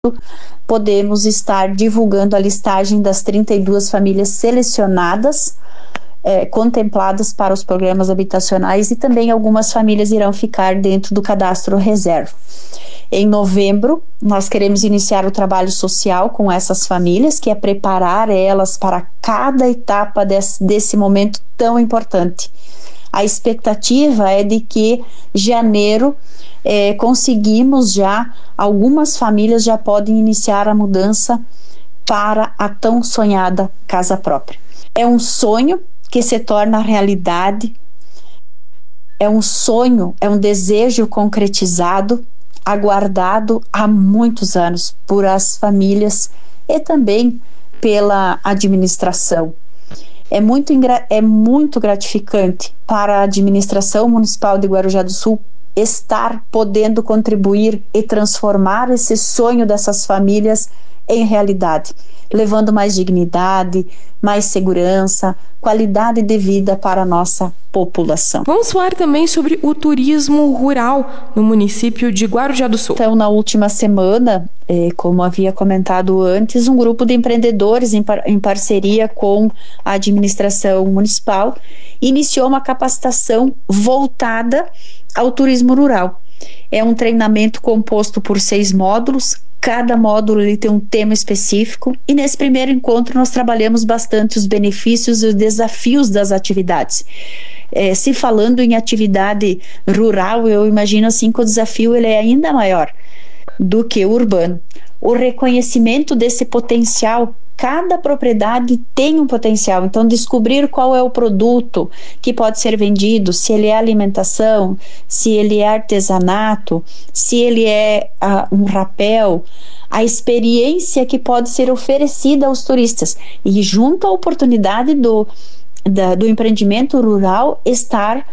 podemos estar divulgando a listagem das 32 famílias selecionadas, contempladas para os programas habitacionais, e também algumas famílias irão ficar dentro do cadastro reserva. Em novembro, nós queremos iniciar o trabalho social com essas famílias, que é preparar elas para cada etapa desse momento tão importante. A expectativa é de que janeiro conseguimos algumas famílias já podem iniciar a mudança para a tão sonhada casa própria. É um sonho que se torna realidade, é um sonho, é um desejo concretizado, aguardado há muitos anos por as famílias e também pela administração. É muito gratificante para a administração municipal de Guarujá do Sul estar podendo contribuir e transformar esse sonho dessas famílias em realidade, levando mais dignidade, mais segurança, qualidade de vida para a nossa população. Vamos falar também sobre o turismo rural no município de Guarujá do Sul. Então, na última semana, como havia comentado antes, um grupo de empreendedores em parceria com a administração municipal iniciou uma capacitação voltada ao turismo rural. É um treinamento composto por 6 módulos. Cada módulo ele tem um tema específico, e nesse primeiro encontro nós trabalhamos bastante os benefícios e os desafios das atividades. Se falando em atividade rural, eu imagino assim que o desafio ele é ainda maior do que o urbano. O reconhecimento desse potencial, cada propriedade tem um potencial, então descobrir qual é o produto que pode ser vendido, se ele é alimentação, se ele é artesanato, se ele é um rapel, a experiência que pode ser oferecida aos turistas, e junto à oportunidade do empreendimento rural estar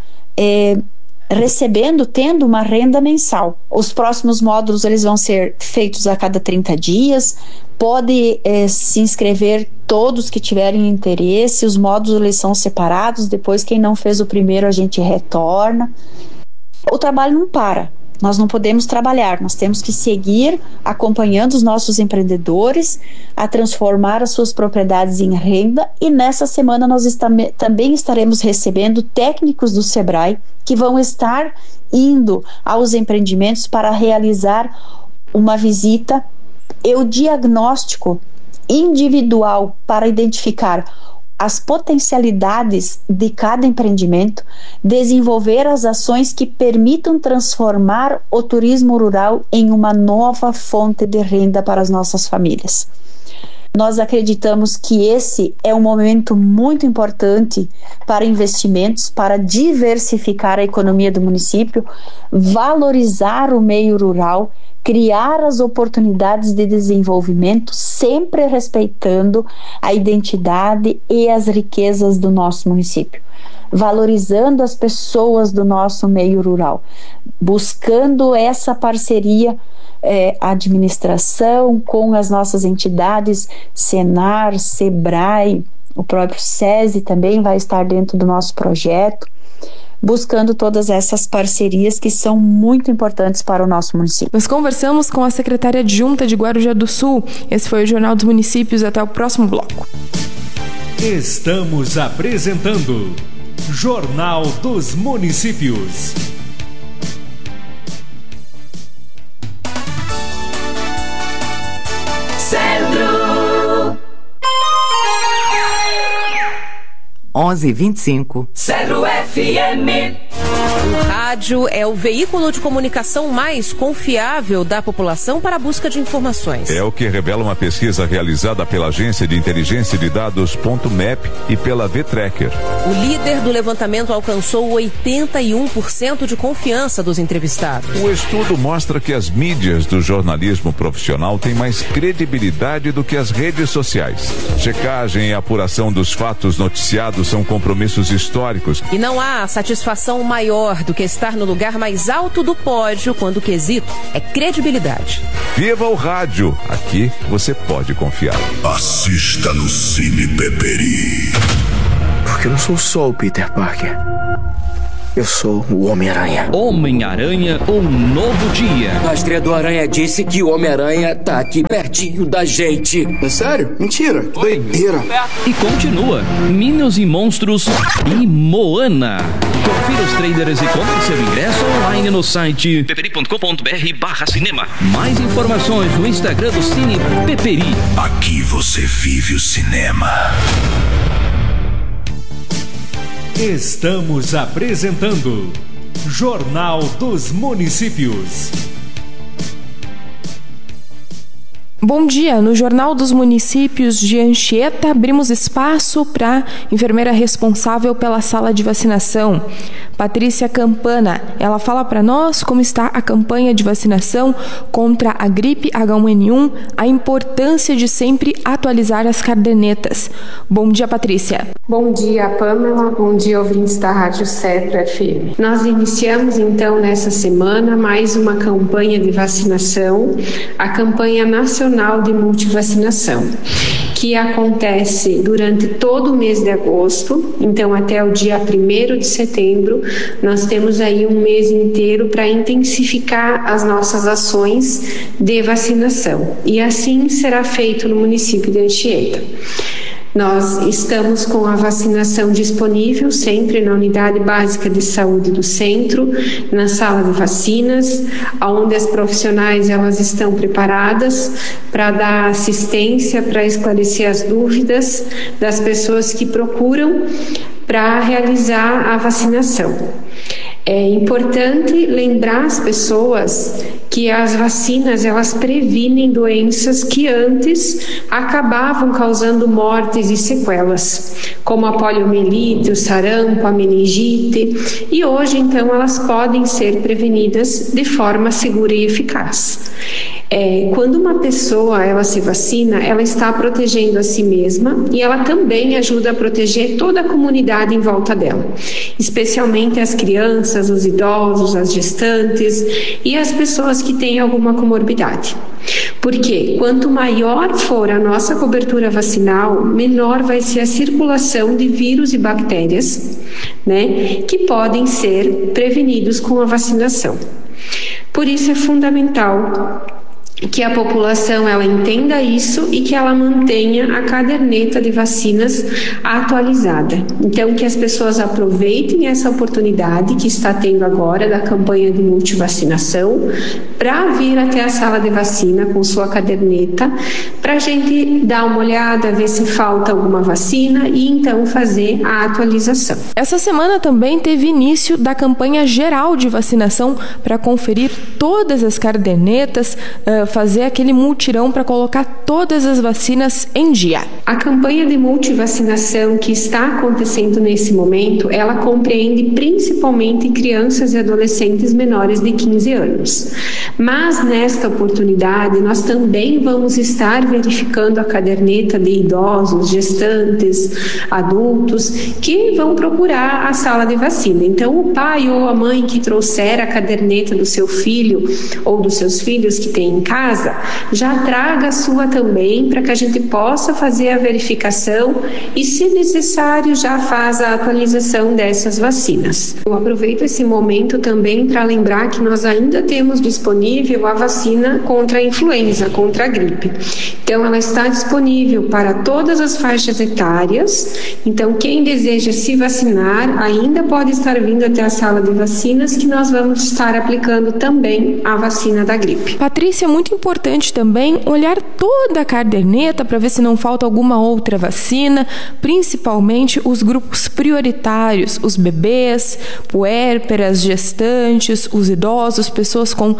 tendo uma renda mensal. Os próximos módulos eles vão ser feitos a cada 30 dias, pode se inscrever todos que tiverem interesse. Os módulos eles são separados, depois quem não fez o primeiro a gente retorna. O trabalho não para, nós não podemos trabalhar, nós temos que seguir acompanhando os nossos empreendedores a transformar as suas propriedades em renda, e nessa semana nós também estaremos recebendo técnicos do Sebrae que vão estar indo aos empreendimentos para realizar uma visita e o diagnóstico individual para identificar as potencialidades de cada empreendimento, desenvolver as ações que permitam transformar o turismo rural em uma nova fonte de renda para as nossas famílias. Nós acreditamos que esse é um momento muito importante para investimentos, para diversificar a economia do município, valorizar o meio rural, criar as oportunidades de desenvolvimento, sempre respeitando a identidade e as riquezas do nosso município, valorizando as pessoas do nosso meio rural, buscando essa parceria, administração com as nossas entidades, Senar, Sebrae, o próprio SESI também vai estar dentro do nosso projeto, buscando todas essas parcerias que são muito importantes para o nosso município. Nós conversamos com a secretária adjunta de Guarujá do Sul. Esse foi o Jornal dos Municípios. Até o próximo bloco. Estamos apresentando Jornal dos Municípios. Centro 11h25. Centro FM. O rádio é o veículo de comunicação mais confiável da população para a busca de informações. É o que revela uma pesquisa realizada pela Agência de Inteligência de Dados .map e pela V-Tracker. O líder do levantamento alcançou 81% de confiança dos entrevistados. O estudo mostra que as mídias do jornalismo profissional têm mais credibilidade do que as redes sociais. Checagem e apuração dos fatos noticiados são compromissos históricos. E não há satisfação maior do que estar no lugar mais alto do pódio quando o quesito é credibilidade. Viva o rádio! Aqui você pode confiar. Assista no Cine Peperi. Porque eu não sou só o Peter Parker. Eu sou o Homem-Aranha. Homem-Aranha, um novo dia. A estreia do Aranha disse que o Homem-Aranha tá aqui pertinho da gente. É sério? Mentira. Que doideira. E continua. Minions e Monstros e Moana. Confira os trailers e compre seu ingresso online no site peperi.com.br/cinema. Mais informações no Instagram do Cine Peperi. Aqui você vive o cinema. Estamos apresentando Jornal dos Municípios. Bom dia, no Jornal dos Municípios de Anchieta abrimos espaço para a enfermeira responsável pela sala de vacinação, Patrícia Campana. Ela fala para nós como está a campanha de vacinação contra a gripe H1N1, a importância de sempre atualizar as cadernetas. Bom dia, Patrícia. Bom dia, Pamela. Bom dia, ouvintes da Rádio Cedro FM. Nós iniciamos então nessa semana mais uma campanha de vacinação, a campanha nacional de multivacinação, que acontece durante todo o mês de agosto. Então até o dia 1º de setembro nós temos aí um mês inteiro para intensificar as nossas ações de vacinação, e assim será feito no município de Anchieta. Nós estamos com a vacinação disponível sempre na unidade básica de saúde do centro, na sala de vacinas, onde as profissionais elas estão preparadas para dar assistência, para esclarecer as dúvidas das pessoas que procuram para realizar a vacinação. É importante lembrar as pessoas que as vacinas elas previnem doenças que antes acabavam causando mortes e sequelas, como a poliomielite, o sarampo, a meningite, e hoje então elas podem ser prevenidas de forma segura e eficaz. Quando uma pessoa ela se vacina, ela está protegendo a si mesma e ela também ajuda a proteger toda a comunidade em volta dela, especialmente as crianças, os idosos, as gestantes e as pessoas que têm alguma comorbidade. Porque quanto maior for a nossa cobertura vacinal, menor vai ser a circulação de vírus e bactérias, que podem ser prevenidos com a vacinação. Por isso é fundamental que a população ela entenda isso e que ela mantenha a caderneta de vacinas atualizada. Então, que as pessoas aproveitem essa oportunidade que está tendo agora da campanha de multivacinação para vir até a sala de vacina com sua caderneta, para a gente dar uma olhada, ver se falta alguma vacina e então fazer a atualização. Essa semana também teve início da campanha geral de vacinação para conferir todas as cadernetas, fazer aquele mutirão para colocar todas as vacinas em dia. A campanha de multivacinação que está acontecendo nesse momento, ela compreende principalmente crianças e adolescentes menores de 15 anos. Mas nesta oportunidade, nós também vamos estar verificando a caderneta de idosos, gestantes, adultos, que vão procurar a sala de vacina. Então, o pai ou a mãe que trouxer a caderneta do seu filho ou dos seus filhos que tem em casa, já traga a sua também para que a gente possa fazer a verificação e, se necessário, já faz a atualização dessas vacinas. Eu aproveito esse momento também para lembrar que nós ainda temos disponível a vacina contra a influenza, contra a gripe. Então, ela está disponível para todas as faixas etárias. Então, quem deseja se vacinar ainda pode estar vindo até a sala de vacinas, que nós vamos estar aplicando também a vacina da gripe. Patrícia, é muito importante também olhar toda a caderneta para ver se não falta alguma outra vacina, principalmente os grupos prioritários, os bebês, puérperas, gestantes, os idosos, pessoas com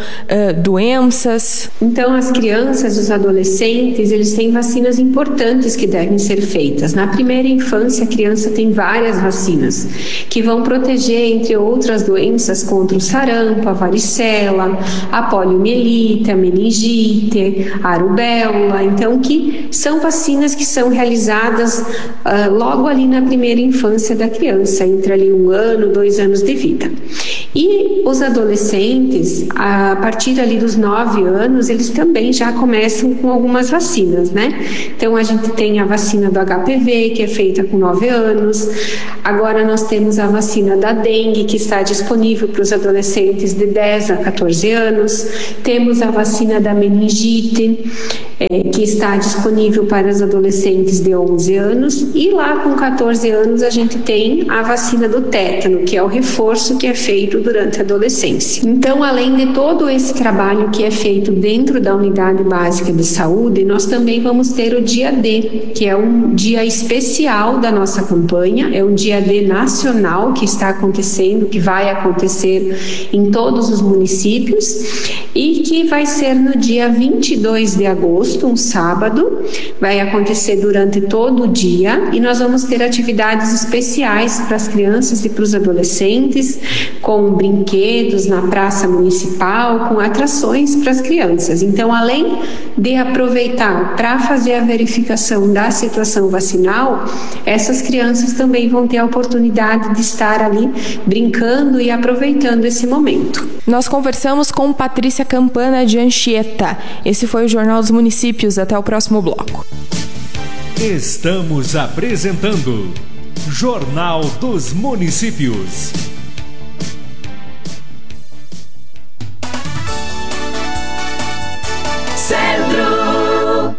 doenças. Então, as crianças e os adolescentes, eles têm vacinas importantes que devem ser feitas. Na primeira infância, a criança tem várias vacinas que vão proteger, entre outras doenças, contra o sarampo, a varicela, a poliomielite, a meningite, a rubéola. Então, que são vacinas que são realizadas logo ali na primeira infância da criança, entre ali 1 ano, 2 anos de vida. E os adolescentes, a partir ali dos 9 anos, eles também já começam com algumas vacinas, né? Então a gente tem a vacina do HPV, que é feita com 9 anos. Agora nós temos a vacina da dengue, que está disponível para os adolescentes de 10 a 14 anos. Temos a vacina da meningite, que está disponível para os adolescentes de 11 anos. E lá com 14 anos a gente tem a vacina do tétano, que é o reforço que é feito durante a adolescência. Então, além de todo esse trabalho que é feito dentro da unidade básica de saúde, nós também vamos ter o dia D, que é um dia especial da nossa campanha, é um dia D nacional que está acontecendo, que vai acontecer em todos os municípios e que vai ser no dia 22 de agosto, um sábado, vai acontecer durante todo o dia e nós vamos ter atividades especiais para as crianças e para os adolescentes, com brinquedos na praça municipal, com atrações para as crianças. Então, além de aproveitar para fazer a verificação da situação vacinal, essas crianças também vão ter a oportunidade de estar ali brincando e aproveitando esse momento. Nós conversamos com Patrícia Campana de Anchieta. Esse foi o Jornal dos Municípios. Até o próximo bloco. Estamos apresentando Jornal dos Municípios. Cedro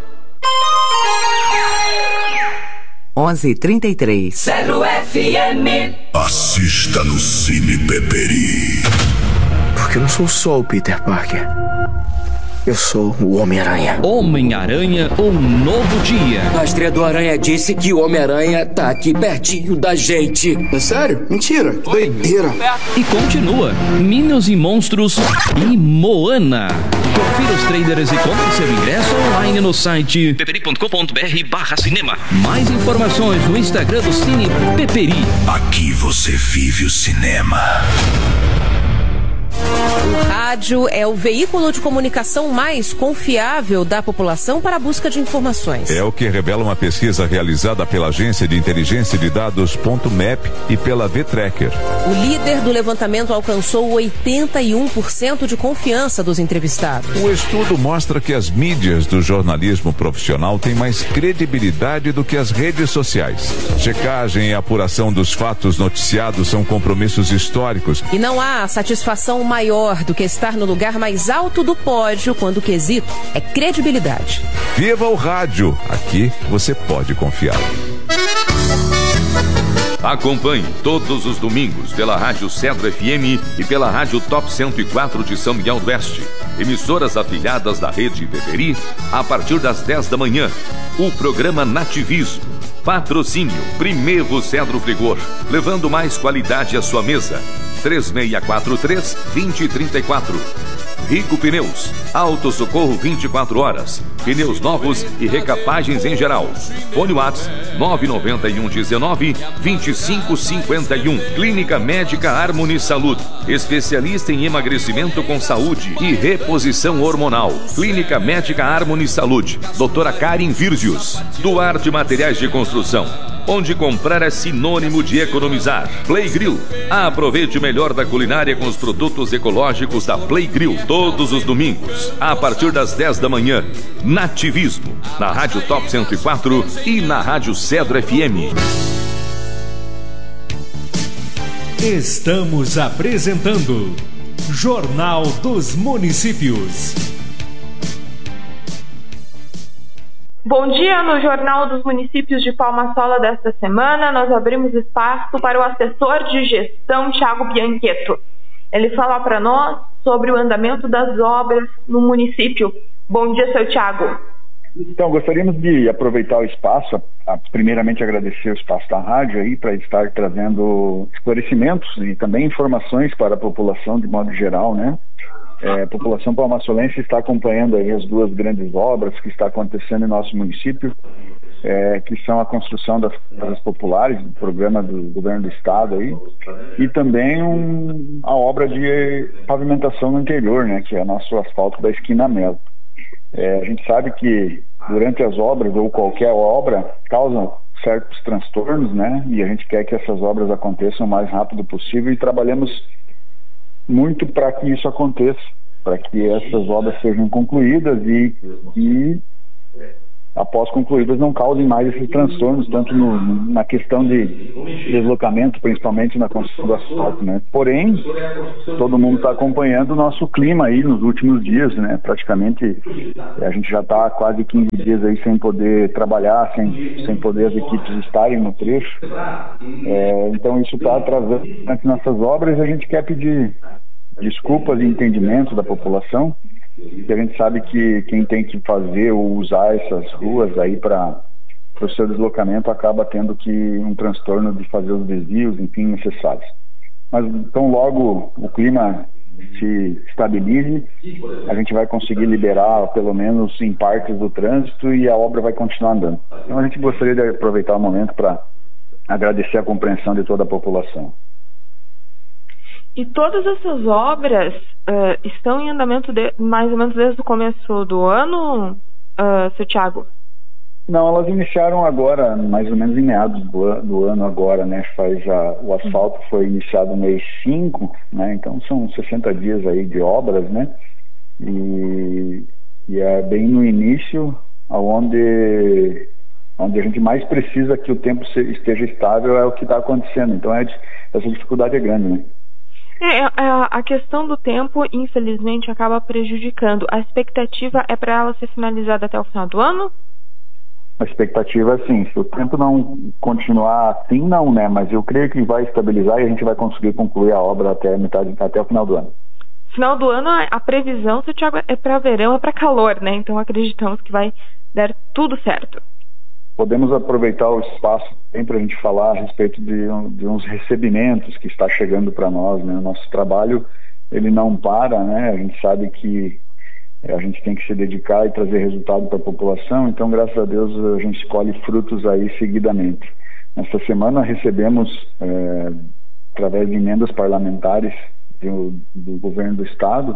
11h33. Cedro FM. Assista no Cine Peperi. Porque eu não sou só o Peter Parker. Eu sou o Homem-Aranha. Homem-Aranha, um novo dia. O rastreador Aranha disse que o Homem-Aranha tá aqui pertinho da gente. É sério? Mentira, que doideira. E continua, Minions e Monstros e Moana. Confira os trailers e compre seu ingresso online no site peperi.com.br/cinema. Mais informações no Instagram do Cine Peperi. Aqui você vive o cinema. O rádio é o veículo de comunicação mais confiável da população para a busca de informações. É o que revela uma pesquisa realizada pela Agência de Inteligência de Dados .map e pela V-Tracker. O líder do levantamento alcançou 81% de confiança dos entrevistados. O estudo mostra que as mídias do jornalismo profissional têm mais credibilidade do que as redes sociais. Checagem e apuração dos fatos noticiados são compromissos históricos. E não há satisfação maior do que estar no lugar mais alto do pódio quando o quesito é credibilidade. Viva o rádio! Aqui você pode confiar. Acompanhe todos os domingos pela Rádio Cedro FM e pela Rádio Top 104 de São Miguel do Oeste, emissoras afiliadas da Rede Peperi, a partir das 10 da manhã, o programa Nativismo. Patrocínio Primeiro Cedro Frigor, levando mais qualidade à sua mesa. 3643-2034. Rico Pneus, Autossocorro 24 horas, pneus novos e recapagens em geral. Fone WhatsApp 99119-2551. Clínica Médica Harmony Saúde, especialista em emagrecimento com saúde e reposição hormonal. Clínica Médica Harmony Saúde, doutora Karen Virgius. Duarte Materiais de Construção, onde comprar é sinônimo de economizar. Play Grill, aproveite o melhor da culinária com os produtos ecológicos da Play Grill, todos os domingos, a partir das 10 da manhã. Nativismo, na Rádio Top 104 e na Rádio Cedro FM. Estamos apresentando Jornal dos Municípios. Bom dia, no Jornal dos Municípios de Palma Sola desta semana, nós abrimos espaço para o assessor de gestão, Thiago Bianchetto. Ele fala para nós sobre o andamento das obras no município. Bom dia, seu Thiago. Então, gostaríamos de aproveitar o espaço, primeiramente agradecer o espaço da rádio aí para estar trazendo esclarecimentos e também informações para a população de modo geral, né? A população palmasolense está acompanhando aí as duas grandes obras que está acontecendo em nosso município, que são a construção das casas populares, do programa do governo do estado aí, e também a obra de pavimentação no interior, né, que é o nosso asfalto da esquina Melo. A gente sabe que durante as obras, ou qualquer obra, causam certos transtornos, né, e a gente quer que essas obras aconteçam o mais rápido possível e trabalhamos muito para que isso aconteça, para que essas obras sejam concluídas e após concluídas não causem mais esses transtornos, tanto na questão de deslocamento, principalmente na construção do asfalto, né? Porém, todo mundo está acompanhando o nosso clima aí nos últimos dias, né? Praticamente a gente já está há quase 15 dias aí sem poder trabalhar, sem poder as equipes estarem no trecho. Então isso está atrasando nessas obras e a gente quer pedir desculpas e entendimento da população, que a gente sabe que quem tem que fazer ou usar essas ruas aí para o seu deslocamento acaba tendo que um transtorno de fazer os desvios, enfim, necessários. Mas então logo o clima se estabilize, a gente vai conseguir liberar pelo menos em partes do trânsito e a obra vai continuar andando. Então a gente gostaria de aproveitar o momento para agradecer a compreensão de toda a população. E todas essas obras estão em andamento mais ou menos desde o começo do ano, seu Thiago? Não, elas iniciaram agora, mais ou menos em meados do ano agora, né? O asfalto foi iniciado no mês 5, né? Então são 60 dias aí de obras, né? E é bem no início, onde a gente mais precisa que o tempo esteja estável, é o que está acontecendo. Então essa dificuldade é grande, né? A questão do tempo, infelizmente, acaba prejudicando. A expectativa é para ela ser finalizada até o final do ano? A expectativa é sim. Se o tempo não continuar assim, não, né? Mas eu creio que vai estabilizar e a gente vai conseguir concluir a obra até o final do ano. Final do ano, a previsão, seu Thiago, é para verão, é para calor, né? Então acreditamos que vai dar tudo certo. Podemos aproveitar o espaço para a gente falar a respeito de uns recebimentos que está chegando para nós, né? O nosso trabalho, ele não para, né? A gente sabe que a gente tem que se dedicar e trazer resultado para a população, então graças a Deus a gente colhe frutos aí seguidamente. Nesta semana recebemos, através de emendas parlamentares do governo do estado,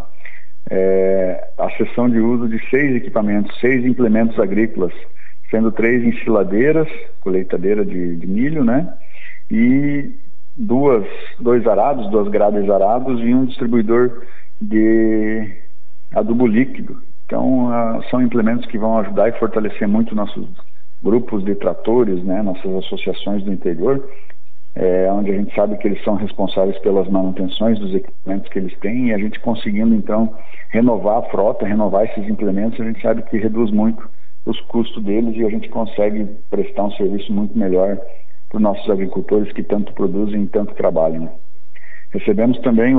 a cessão de uso de 6 equipamentos, 6 implementos agrícolas, sendo 3 ensiladeiras, colheitadeira de milho, né? E 2 arados, 2 grades arados e um distribuidor de adubo líquido. Então, são implementos que vão ajudar e fortalecer muito nossos grupos de tratores, né? Nossas associações do interior, onde a gente sabe que eles são responsáveis pelas manutenções dos equipamentos que eles têm, e a gente conseguindo, então, renovar a frota, renovar esses implementos, a gente sabe que reduz muito os custos deles e a gente consegue prestar um serviço muito melhor para os nossos agricultores que tanto produzem e tanto trabalham, né? Recebemos também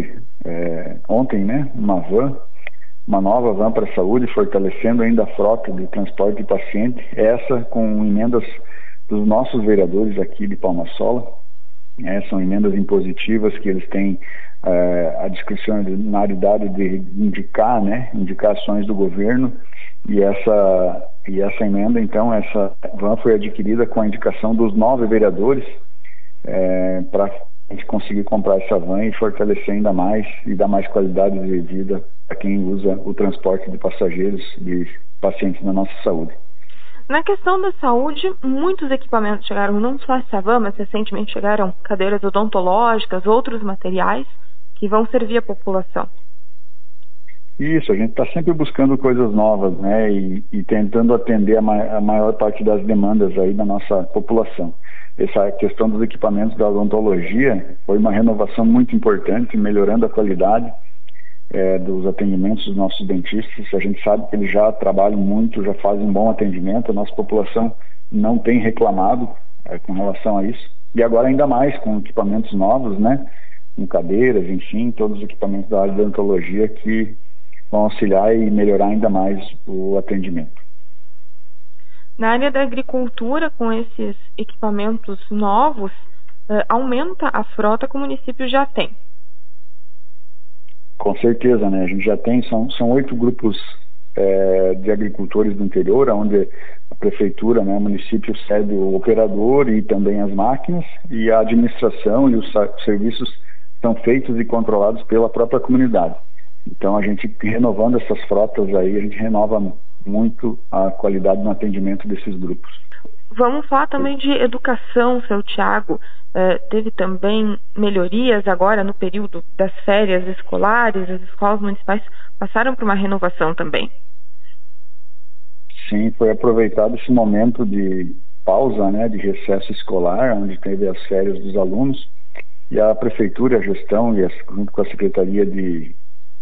ontem, né, uma nova van para a saúde, fortalecendo ainda a frota de transporte de paciente, essa com emendas dos nossos vereadores aqui de Palma-Sola. São emendas impositivas que eles têm a discricionariedade de indicar, né, indicações do governo. E essa emenda, então, essa van foi adquirida com a indicação dos 9 vereadores para a gente conseguir comprar essa van e fortalecer ainda mais e dar mais qualidade de vida para quem usa o transporte de passageiros, de pacientes na nossa saúde. Na questão da saúde, muitos equipamentos chegaram, não só essa van, mas recentemente chegaram cadeiras odontológicas, outros materiais que vão servir à população. Isso, a gente está sempre buscando coisas novas, né, e tentando atender a maior parte das demandas aí da nossa população. Essa questão dos equipamentos da odontologia foi uma renovação muito importante, melhorando a qualidade dos atendimentos dos nossos dentistas. A gente sabe que eles já trabalham muito, já fazem um bom atendimento, a nossa população não tem reclamado com relação a isso. E agora ainda mais com equipamentos novos, né, com cadeiras, enfim, todos os equipamentos da área de odontologia que vão auxiliar e melhorar ainda mais o atendimento. Na área da agricultura, com esses equipamentos novos, aumenta a frota que o município já tem. Com certeza, né? A gente já tem, são 8 grupos de agricultores do interior, onde a prefeitura, né, o município cede o operador e também as máquinas, e a administração e os serviços são feitos e controlados pela própria comunidade. Então, a gente renovando essas frotas aí, a gente renova muito a qualidade no atendimento desses grupos. Vamos falar também de educação, seu Tiago. Teve também melhorias agora no período das férias escolares, as escolas municipais passaram por uma renovação também. Sim, foi aproveitado esse momento de pausa, né, de recesso escolar, onde teve as férias dos alunos, e a prefeitura, a gestão, junto com a Secretaria de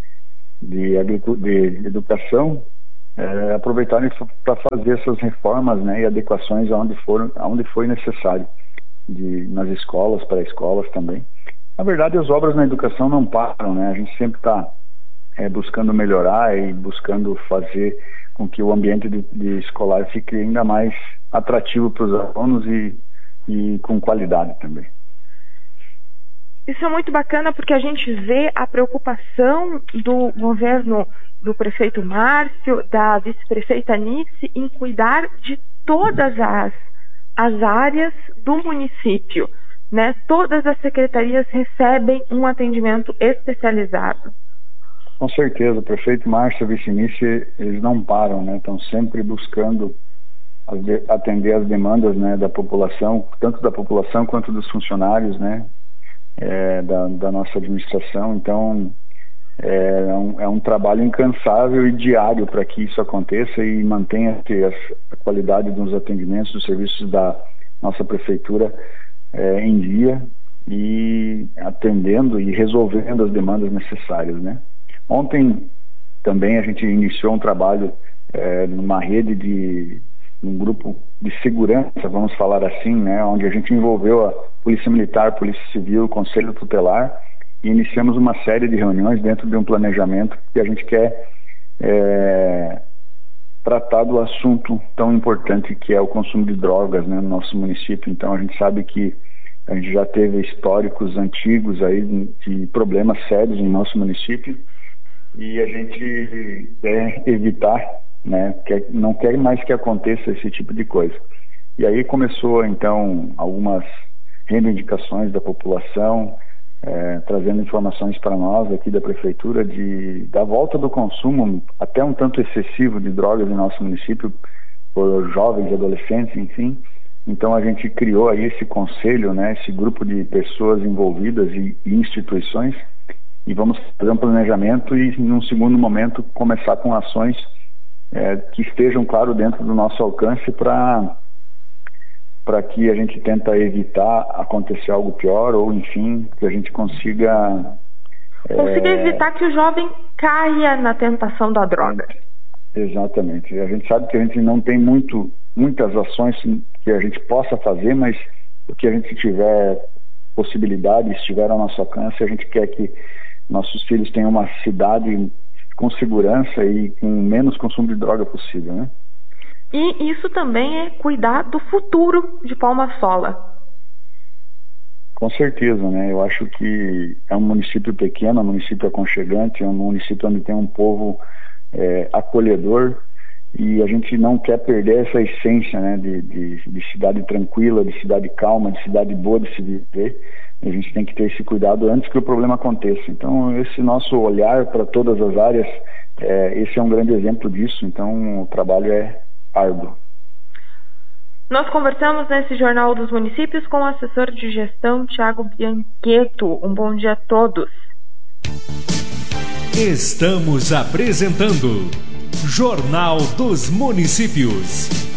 Educação, aproveitaram para fazer essas reformas, né, e adequações aonde foi necessário, nas escolas, pré-escolas também. Na verdade, as obras na educação não param, né? A gente sempre está buscando melhorar e buscando fazer com que o ambiente de escolar fique ainda mais atrativo para os alunos e com qualidade também. Isso é muito bacana porque a gente vê a preocupação do governo do prefeito Márcio, da vice-prefeita Nice, em cuidar de todas as áreas do município, né? Todas as secretarias recebem um atendimento especializado. Com certeza, o prefeito Márcio e a vice-nice, eles não param, né? Estão sempre buscando atender as demandas, né, da população, tanto da população quanto dos funcionários, né, da nossa administração. Então, é um trabalho incansável e diário para que isso aconteça e mantenha a qualidade dos atendimentos, dos serviços da nossa prefeitura em dia e atendendo e resolvendo as demandas necessárias, né? Ontem também a gente iniciou um trabalho numa rede um grupo de segurança, vamos falar assim, né, onde a gente envolveu a Polícia Militar, Polícia Civil, Conselho Tutelar, e iniciamos uma série de reuniões dentro de um planejamento que a gente quer tratar do assunto tão importante que é o consumo de drogas, né, no nosso município. Então a gente sabe que a gente já teve históricos antigos aí de problemas sérios em nosso município e a gente quer evitar, né, não quer mais que aconteça esse tipo de coisa. E aí começou então algumas reivindicações da população, trazendo informações para nós aqui da prefeitura da volta do consumo até um tanto excessivo de drogas em nosso município por jovens e adolescentes, enfim. Então a gente criou aí esse conselho, né, esse grupo de pessoas envolvidas e instituições, e vamos fazer um planejamento e num segundo momento começar com ações que estejam, claro, dentro do nosso alcance para que a gente tenta evitar acontecer algo pior ou, enfim, que a gente consiga evitar que o jovem caia na tentação da droga. Exatamente. A gente sabe que a gente não tem muitas ações que a gente possa fazer, mas o que a gente tiver possibilidade, estiver ao nosso alcance, a gente quer que nossos filhos tenham uma cidade com segurança e com menos consumo de droga possível, né? E isso também é cuidar do futuro de Palma-Sola. Com certeza, né? Eu acho que é um município pequeno, é um município aconchegante, é um município onde tem um povo acolhedor e a gente não quer perder essa essência, né, de cidade tranquila, de cidade calma, de cidade boa de se viver. A gente tem que ter esse cuidado antes que o problema aconteça. Então, esse nosso olhar para todas as áreas, esse é um grande exemplo disso. Então, o trabalho é árduo. Nós conversamos nesse Jornal dos Municípios com o assessor de gestão, Tiago Bianqueto. Um bom dia a todos. Estamos apresentando Jornal dos Municípios.